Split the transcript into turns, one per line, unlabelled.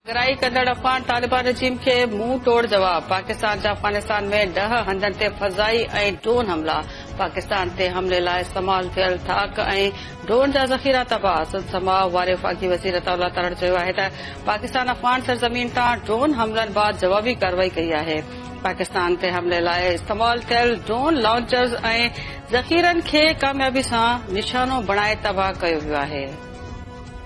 गिराई कंदड़ अफ़गान तालिबान रजीम खे मुंह तोड़ जवाब। पाकिस्तान जा अफगानिस्तान में 10 हंधनि ते फ़ज़ाई ऐं ड्रोन हमला। पाकिस्तान ते हमले लाइ इस्तेमाल थियल थाक ऐं ड्रोन जा ज़ख़ीरा तबाह। सिंध समाअ वारे वफ़ाक़ी वज़ीर अताउल्लाह तलहर चयो आहे त पाकिस्तान अफ़गान सरज़मीन तां ड्रोन हमलनि बाद जवाबी कार्रवाई कई आहे। पाकिस्तान ते हमले लाइ इस्तेमाल थियल ड्रोन लॉन्चर्स ऐं ज़ख़ीरनि खे कामयाबी सां निशानो बणाए तबाह कयो वियो आहे।